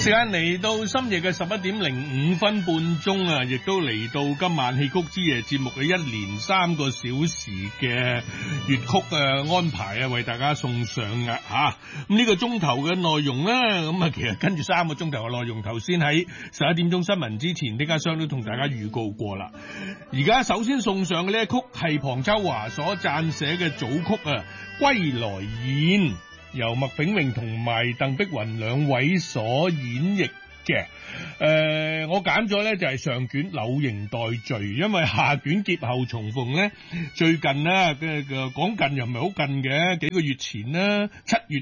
時間嚟到深夜嘅11:05半啊，亦都嚟到今晚戲曲之夜節目嘅1連3個小時嘅粵曲安排啊，為大家送上嘅吓。咁呢個鐘頭嘅內容咧，咁啊其實跟住3個鐘頭嘅內容，頭先喺11點鐘新聞之前，呢家商都同大家預告過啦。而家首先送上嘅呢一曲係龐秋華所撰寫嘅組曲啊，《歸來宴》。由麥炳榮同埋鄧碧雲兩位所演繹嘅。我揀咗咧就係上卷柳營待續，因為下卷劫後重逢咧，最近咧講近又唔係好近嘅，幾個月前啦，7月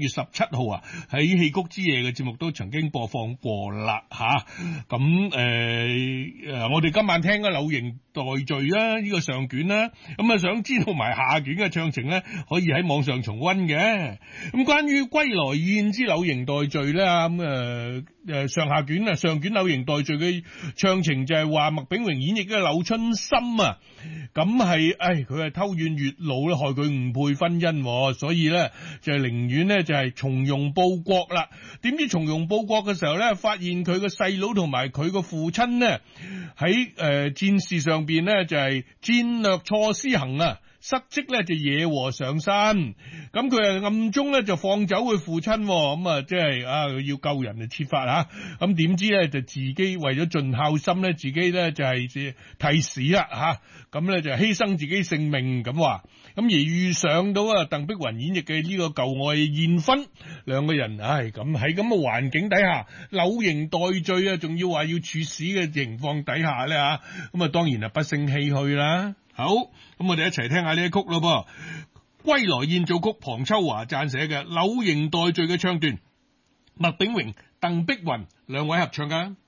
17號啊，喺戲曲之夜嘅節目都曾經播放過啦吓。咁我哋今晚聽嘅柳營待續啦，呢個上卷啦，咁啊想知道埋下卷嘅唱情咧，可以喺網上重溫嘅。咁關於歸來宴之柳營待續咧，咁上下卷啊，上卷柳營待續嘅唱情就係話麥炳榮演繹嘅柳春心啊，咁係佢係偷怨月老咧，害佢誤配婚姻，所以咧就係寧願咧就係從容報國啦。點知從容報國嘅時候咧，發現佢個細佬同埋佢個父親咧喺戰事上邊咧就係戰略錯施行啊，失職咧就惹禍上身，咁佢暗中咧就放走佢父親，咁啊即係要救人就設法吓，咁點知咧就自己為咗盡孝心咧，自己咧就係替死啦吓，咁咧就犧牲自己性命咁話，咁而遇上到鄧碧雲演繹嘅呢個舊愛燕芬，兩個人咁喺咁嘅環境底下，柳營待續啊，仲要話要處死嘅情況底下咧吓，咁啊當然係不勝唏噓啦。好，咁我哋一齊聽下呢一曲咯噃，《歸來宴》組曲，龐秋華撰寫嘅柳營待續嘅唱段，麥炳榮、鄧碧雲兩位合唱噶。